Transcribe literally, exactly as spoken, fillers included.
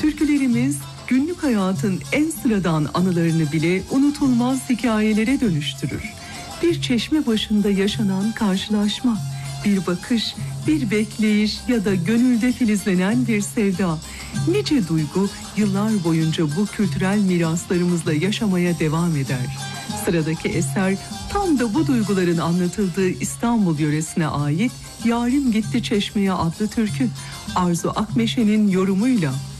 Türkülerimiz günlük hayatın en sıradan anılarını bile unutulmaz hikayelere dönüştürür. Bir çeşme başında yaşanan karşılaşma, bir bakış, bir bekleyiş ya da gönülde filizlenen bir sevda. Nice duygu yıllar boyunca bu kültürel miraslarımızla yaşamaya devam eder. Sıradaki eser tam da bu duyguların anlatıldığı İstanbul yöresine ait "Yarim Gitti Çeşme'ye" adlı türkü. Arzu Akmeşe'nin yorumuyla